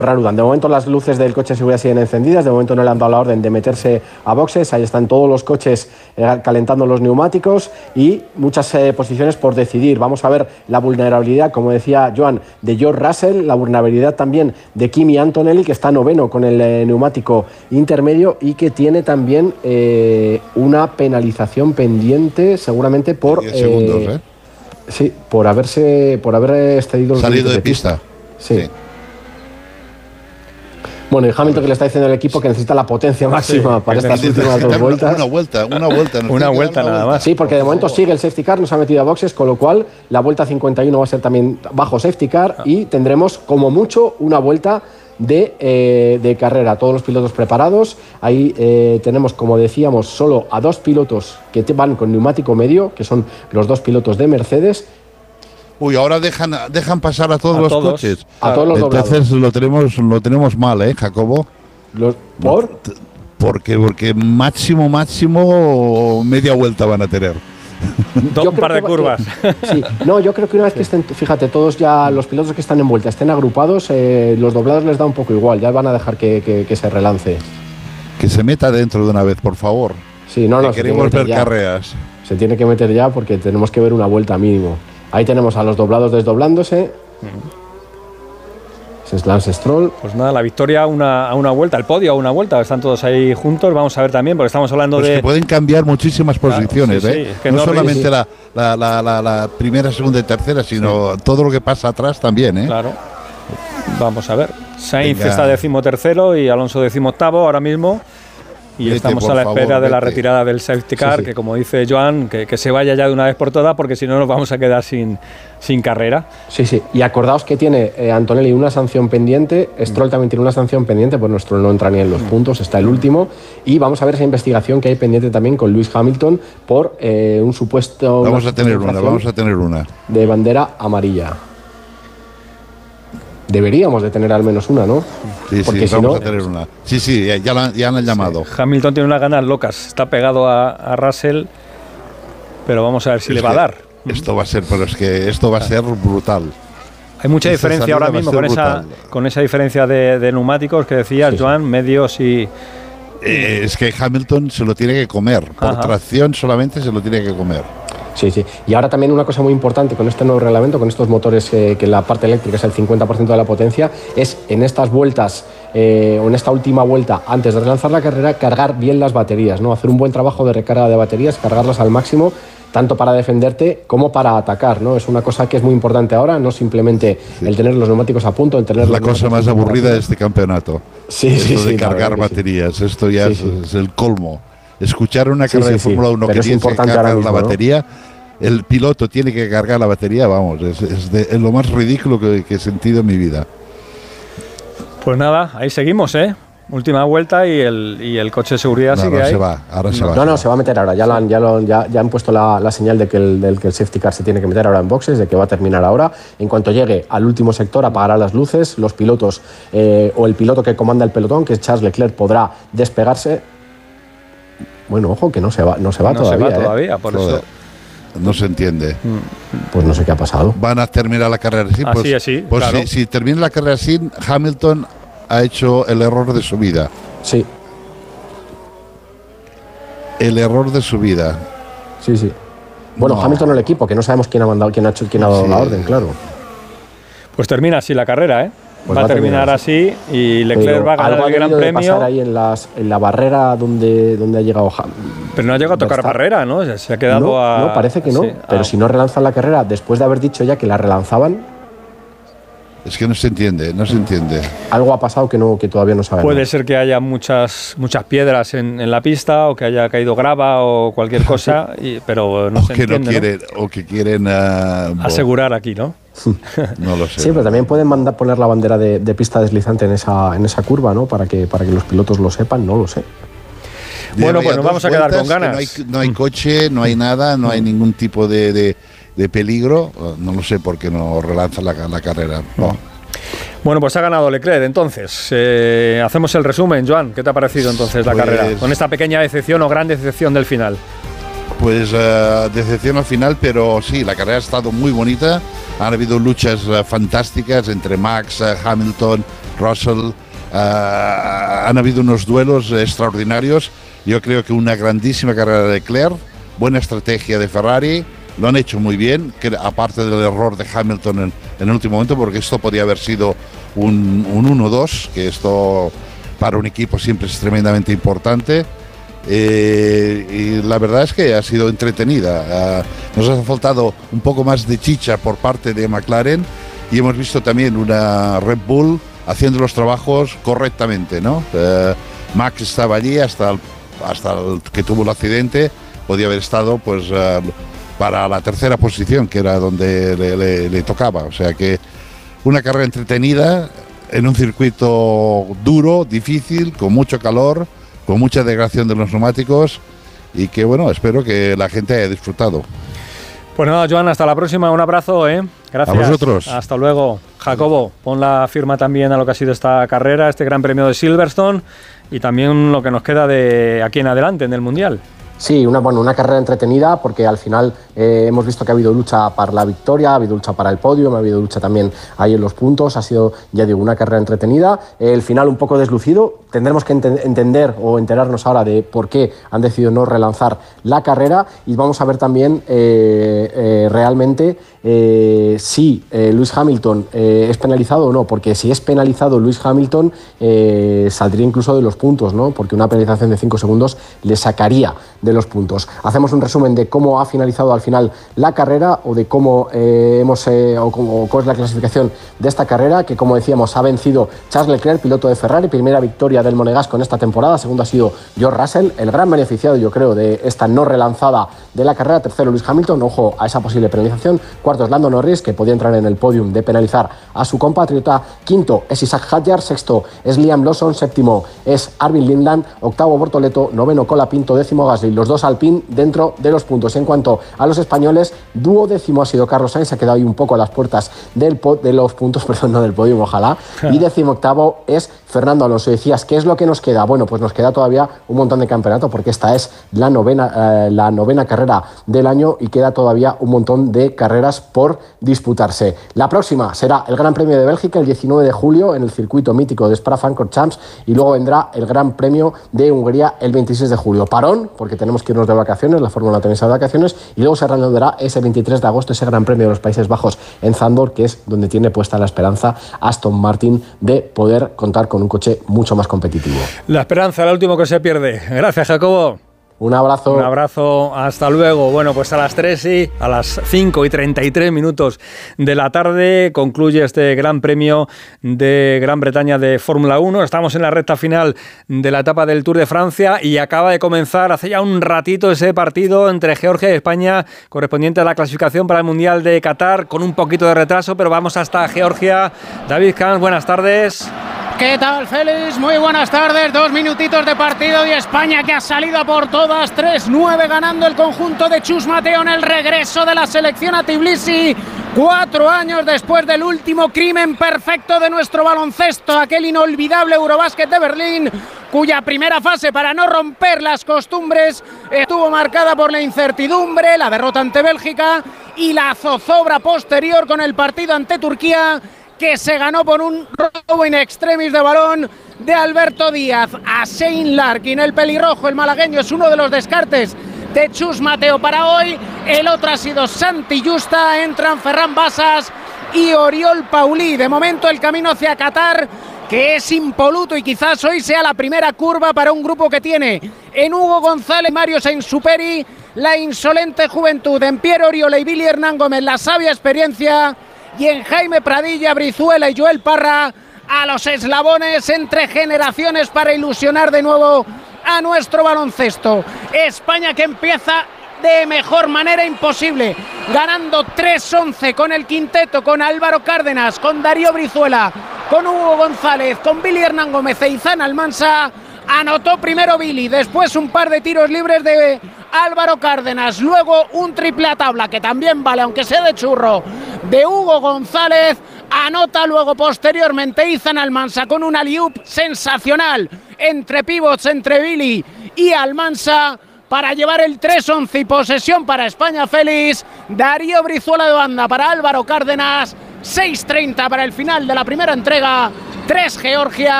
reanudan. De momento las luces del coche de seguridad siguen encendidas, de momento no le han dado la orden de meterse a boxes, ahí están todos los coches calentando los neumáticos y muchas posiciones por decidir. Vamos a ver la vulnerabilidad, como decía Joan, de George Russell, la vulnerabilidad también de Kimi Antonelli, que está noveno con el neumático intermedio y que tiene también una penalización pendiente seguramente por... 10 segundos, Sí, por haber excedido los salido de pista. Sí. Bueno, y Hamilton que le está diciendo al equipo que necesita la potencia máxima para estas últimas 2 vueltas. Una vuelta nada más. Sí, porque de momento sigue el safety car, nos ha metido a boxes, con lo cual la vuelta 51 va a ser también bajo safety car y tendremos como mucho una vuelta de carrera. Todos los pilotos preparados. Ahí tenemos, como decíamos, solo a 2 pilotos que van con neumático medio, que son los 2 pilotos de Mercedes. Uy, ahora dejan pasar a todos los coches. A todos los doblados. Entonces lo tenemos mal, Jacobo. ¿Por? Porque máximo media vuelta van a tener. Un par de curvas. Sí, no, yo creo que una vez que estén, fíjate, todos ya los pilotos que están en vuelta estén agrupados, los doblados les da un poco igual, ya van a dejar que se relance. Que se meta dentro de una vez, por favor. Sí, no, queremos ver carreras. Se tiene que meter ya porque tenemos que ver una vuelta mínimo. Ahí tenemos a los doblados desdoblándose. Es Lance Stroll. Pues nada, la victoria a una vuelta, el podio a una vuelta, están todos ahí juntos. Vamos a ver también, porque estamos hablando de... que pueden cambiar muchísimas posiciones, sí, es que no solamente la primera, segunda y tercera, sino todo lo que pasa atrás también, Claro. Vamos a ver. Sainz está 13º y Alonso 18º ahora mismo. Y estamos a la espera de la retirada del safety car, que como dice Joan, que se vaya ya de una vez por todas, porque si no nos vamos a quedar sin carrera. Sí. Y acordaos que tiene Antonelli una sanción pendiente, Stroll también tiene una sanción pendiente, pues nuestro no entra ni en los puntos, está el último. Y vamos a ver esa investigación que hay pendiente también con Lewis Hamilton por un supuesto... Vamos a tener una. De bandera amarilla. Deberíamos de tener al menos una, ¿no? Sí, porque si vamos a tener una. Sí, ya han llamado. Hamilton tiene unas ganas locas, está pegado a Russell, pero vamos a ver si le va a dar. Esto va a ser, pero es que esto va a ser brutal. Hay mucha diferencia ahora mismo con esa diferencia de neumáticos que decías, Joan, medios y... Es que Hamilton se lo tiene que comer, por tracción solamente se lo tiene que comer. Sí. Y ahora también una cosa muy importante con este nuevo reglamento, con estos motores que la parte eléctrica es el 50% de la potencia, es en estas vueltas o en esta última vuelta antes de relanzar la carrera, cargar bien las baterías, ¿no? Hacer un buen trabajo de recarga de baterías, cargarlas al máximo, tanto para defenderte como para atacar, ¿no? Es una cosa que es muy importante ahora, no simplemente el tener los neumáticos a punto, el tener la cosa más aburrida de este campeonato. Esto de cargar baterías, esto ya es el colmo. Escuchar una carrera de Fórmula 1 que tiene que cargar la batería, el piloto tiene que cargar la batería, vamos, es lo más ridículo que he sentido en mi vida. Pues nada, ahí seguimos, Última vuelta y el coche de seguridad sigue ahí. Ahora se va. No, se va a meter ahora. Ya han puesto la señal de que el safety car se tiene que meter ahora en boxes, de que va a terminar ahora. En cuanto llegue al último sector, apagará las luces. Los pilotos o el piloto que comanda el pelotón, que es Charles Leclerc, podrá despegarse. Bueno, ojo, que no se va todavía. Por eso. No se entiende. Pues no sé qué ha pasado. Van a terminar la carrera así. Pues claro. Si termina la carrera así, Hamilton ha hecho el error de su vida. Sí. El error de su vida. Sí. Bueno, Hamilton el equipo, que no sabemos quién ha dado la orden, claro. Pues termina así la carrera, Pues va a terminar así y Leclerc va a ganar el Gran Premio. Pasar ahí en la barrera donde ha llegado Pero no ha llegado a tocar barrera, ¿no? Se ha quedado No, parece que no. Pero si no relanzan la carrera, después de haber dicho ya que la relanzaban... Es que no se entiende. Algo ha pasado que todavía no sabemos. Puede ser que haya muchas piedras en la pista o que haya caído grava o cualquier cosa, pero no se entiende. O que quieren asegurar aquí, ¿no? No lo sé. Sí, pero también pueden poner la bandera de pista deslizante en esa curva, ¿no? Para que los pilotos lo sepan, no lo sé. Bueno, pues nos vamos a quedar con ganas. No hay coche, no hay nada, no hay ningún tipo de peligro. No lo sé por qué no relanza la carrera. No. Bueno, pues ha ganado Leclerc. Entonces, hacemos el resumen. Joan, ¿qué te ha parecido entonces la carrera? Con esta pequeña decepción o gran decepción del final. Pues decepción al final, pero sí, la carrera ha estado muy bonita. Han habido luchas fantásticas entre Max, Hamilton, Russell, han habido unos duelos extraordinarios. Yo creo que una grandísima carrera de Leclerc, buena estrategia de Ferrari, lo han hecho muy bien, que aparte del error de Hamilton en el último momento, porque esto podía haber sido un 1-2, que esto para un equipo siempre es tremendamente importante. Y la verdad es que ha sido entretenida. Nos ha faltado un poco más de chicha por parte de McLaren y hemos visto también una Red Bull haciendo los trabajos correctamente, ¿no? Max estaba allí hasta el que tuvo el accidente, podía haber estado pues para la tercera posición, que era donde le tocaba. O sea que una carrera entretenida en un circuito duro, difícil, con mucho calor, con mucha degradación de los neumáticos, y que bueno, espero que la gente haya disfrutado. Pues nada, Joan, hasta la próxima, un abrazo, Gracias. A vosotros. Hasta luego. Jacobo, pon la firma también a lo que ha sido esta carrera, este Gran Premio de Silverstone, y también lo que nos queda de aquí en adelante en el Mundial. Sí, una carrera entretenida, porque al final hemos visto que ha habido lucha para la victoria, ha habido lucha para el podio, ha habido lucha también ahí en los puntos. Ha sido, ya digo, una carrera entretenida. El final un poco deslucido. Tendremos que entender o enterarnos ahora de por qué han decidido no relanzar la carrera, y vamos a ver también realmente si Lewis Hamilton es penalizado o no, porque si es penalizado Lewis Hamilton saldría incluso de los puntos, ¿no? Porque una penalización de 5 segundos le sacaría de los puntos. Hacemos un resumen de cómo ha finalizado al final la carrera, o de cómo cuál es la clasificación de esta carrera, que como decíamos ha vencido Charles Leclerc, piloto de Ferrari, primera victoria del monegasco en esta temporada. Segundo ha sido George Russell, el gran beneficiado, yo creo, de esta no relanzada de la carrera. Tercero Lewis Hamilton, ojo a esa posible penalización. Cuarto es Lando Norris, que podía entrar en el podium de penalizar a su compatriota. Quinto es Isaac Hadjar, sexto es Liam Lawson, séptimo es Arvin Lindland, octavo Bortoleto, noveno Colapinto, décimo Gasly, los dos Alpine dentro de los puntos. En cuanto a los españoles, duodécimo ha sido Carlos Sainz, se ha quedado ahí un poco a las puertas de los puntos, perdón, no del podium, ojalá. Y décimo octavo es Fernando Alonso. Decías, ¿qué es lo que nos queda? Bueno, pues nos queda todavía un montón de campeonato, porque esta es la novena carrera del año, y queda todavía un montón de carreras por disputarse. La próxima será el Gran Premio de Bélgica el 19 de julio en el circuito mítico de Spa-Francorchamps, y luego vendrá el Gran Premio de Hungría el 26 de julio. Parón, porque tenemos que irnos de vacaciones, la Fórmula 1 tenéis de vacaciones, y luego se reanudará ese 23 de agosto ese Gran Premio de los Países Bajos en Zandvoort, que es donde tiene puesta la esperanza Aston Martin de poder contar con un coche mucho más competitivo. La esperanza, el último que se pierde. Gracias, Jacobo. Un abrazo. Un abrazo, hasta luego. Bueno, pues a las 5:33 minutos de la tarde concluye este Gran Premio de Gran Bretaña de Fórmula 1. Estamos en la recta final de la etapa del Tour de Francia y acaba de comenzar hace ya un ratito ese partido entre Georgia y España, correspondiente a la clasificación para el Mundial de Qatar, con un poquito de retraso, pero vamos hasta Georgia. David Camps, buenas tardes. ¿Qué tal, Félix? Muy buenas tardes. 2 minutitos de partido y España que ha salido a por todas. 3-9 ganando el conjunto de Chus Mateo en el regreso de la selección a Tbilisi. 4 años después del último crimen perfecto de nuestro baloncesto, aquel inolvidable Eurobásquet de Berlín, cuya primera fase, para no romper las costumbres, estuvo marcada por la incertidumbre, la derrota ante Bélgica y la zozobra posterior con el partido ante Turquía, que se ganó por un robo in extremis de balón de Alberto Díaz a Shane Larkin. El pelirrojo, el malagueño, es uno de los descartes de Chus Mateo para hoy. El otro ha sido Santi Justa, entran Ferran Basas y Oriol Paulí. De momento el camino hacia Qatar, que es impoluto, y quizás hoy sea la primera curva para un grupo que tiene en Hugo González, Mario Sainz-Superi, la insolente juventud, en Pierre Oriola y Billy Hernán Gómez, la sabia experiencia, y en Jaime Pradilla, Brizuela y Joel Parra, a los eslabones entre generaciones para ilusionar de nuevo a nuestro baloncesto. España que empieza de mejor manera imposible, ganando 3-11 con el quinteto, con Álvaro Cárdenas, con Darío Brizuela, con Hugo González, con Billy Hernán Gómez e Izan Almansa. Anotó primero Billy, después un par de tiros libres de Álvaro Cárdenas, luego un triple a tabla, que también vale, aunque sea de churro, de Hugo González. Anota luego posteriormente Izan Almansa con un alley-oop sensacional entre pivots, entre Billy y Almansa, para llevar el 3-11 y posesión para España. Félix, Darío Brizuela de banda para Álvaro Cárdenas. 6:30 para el final de la primera entrega. 3 Georgia.